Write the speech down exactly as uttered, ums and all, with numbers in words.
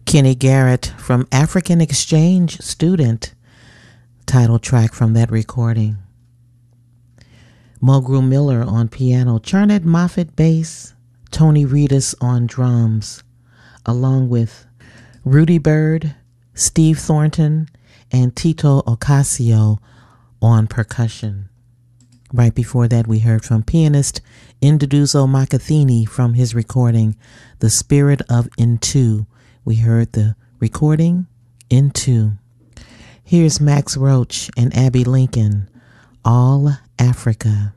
Kenny Garrett from African Exchange Student, title track from that recording. Mulgrew Miller on piano, Charnett Moffett bass, Tony Reedus on drums, along with Rudy Bird, Steve Thornton, and Tito Ocasio on percussion. Right before that, we heard from pianist Nduduzo Makathini from his recording, The Spirit of Into. We heard the recording, Into. Here's Max Roach and Abby Lincoln, All Africa.